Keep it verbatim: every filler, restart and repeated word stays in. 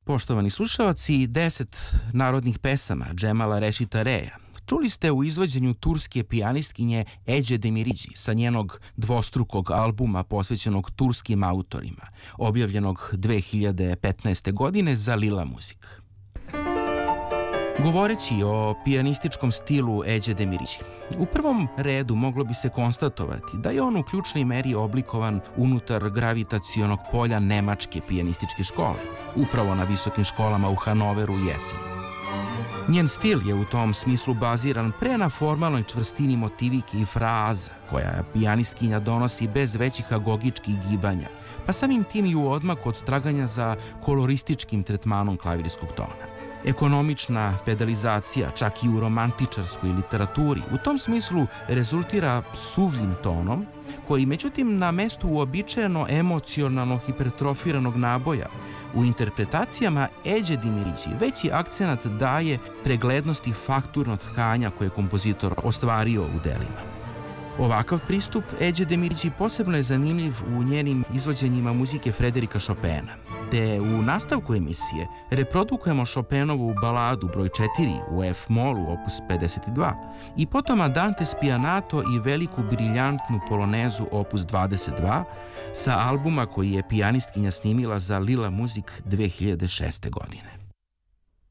Poštovani slušalci, deset narodnih pesama Džemala Rešita Reja čuli ste u izvođenju turske pijanistkinje Ece Demirci sa njenog dvostrukog albuma posvećenog turskim autorima, objavljenog dve hiljade petnaeste. godine za Lila Music. Govoreći o pijanističkom stilu Ece Demirci, u prvom redu moglo bi se konstatovati da je on u ključnoj meri oblikovan unutar gravitacionog polja nemačke pijanističke škole, upravo na visokim školama u Hanoveru i Esenu. Njen stil je u tom smislu baziran pre na formalnoj čvrstini motivike i fraza koja pijanistkinja donosi bez većih agogičkih gibanja, pa samim tim i u odmak od traganja za kolorističkim tretmanom klavirskog tona. Ekonomična pedalizacija, čak i u romantičarskoj literaturi, u tom smislu rezultira suvljim tonom, koji međutim na mestu uobičajeno emocionalno hipertrofiranog naboja u interpretacijama Ece Demirci veći akcenat daje preglednosti fakturnog tkanja koje je kompozitor ostvario u delima. Ovakav pristup Ece Demirci posebno je zanimljiv u njenim izvođenjima muzike Frederika Chopina, te u nastavku emisije reprodukujemo Chopinovu baladu broj četiri u F-molu opus pedeset dva i potom Andante spianato i veliku briljantnu polonezu opus dvadeset dva sa albuma koji je pijanistkinja snimila za Lila Music dve hiljade šeste. godine.